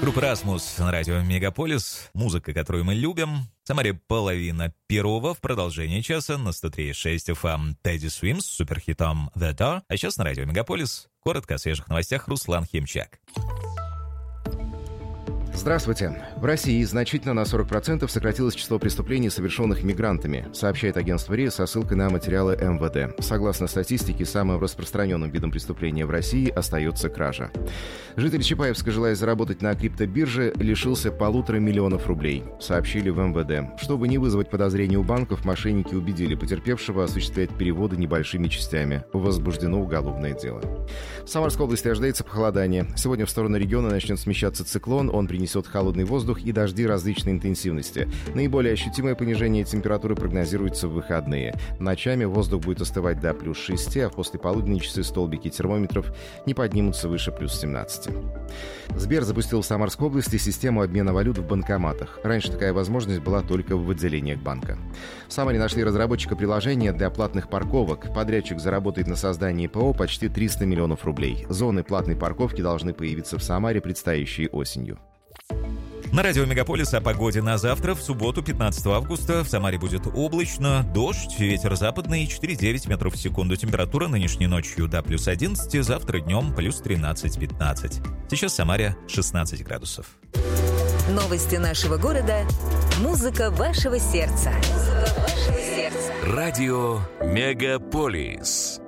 Группа «Расмус» на радио «Мегаполис». Музыка, которую мы любим. В Самаре половина первого. В продолжении часа на 103.6 FM Teddy Swims с суперхитом «The Door». А сейчас на радио «Мегаполис». Коротко о свежих новостях Руслан Химчак. Здравствуйте. В России значительно на 40% сократилось число преступлений, совершенных мигрантами, сообщает агентство РИА со ссылкой на материалы МВД. Согласно статистике, самым распространенным видом преступления в России остается кража. Житель Чапаевска, желая заработать на криптобирже, лишился 1,5 миллиона рублей, сообщили в МВД. Чтобы не вызвать подозрений у банков, мошенники убедили потерпевшего осуществлять переводы небольшими частями. Возбуждено уголовное дело. В Самарской области ожидается похолодание. Сегодня в сторону региона начнет смещаться циклон. Он принесет холодный воздух и дожди различной интенсивности. Наиболее ощутимое понижение температуры прогнозируется в выходные. Ночами воздух будет остывать до плюс 6, а в послеполуденные часы столбики термометров не поднимутся выше плюс 17. Сбер запустил в Самарской области систему обмена валют в банкоматах. Раньше такая возможность была только в отделениях банка. В Самаре нашли разработчика приложения для платных парковок. Подрядчик заработает на создании ПО почти 300 миллионов рублей. Зоны платной парковки должны появиться в Самаре, предстоящей осенью. На радио «Мегаполис» о погоде на завтра. В субботу, 15 августа, в Самаре будет облачно, дождь, ветер западный 4,9 метров в секунду. Температура нынешней ночью до плюс 11, завтра днем плюс 13-15. Сейчас в Самаре 16 градусов. Новости нашего города. Музыка вашего сердца. Радио «Мегаполис».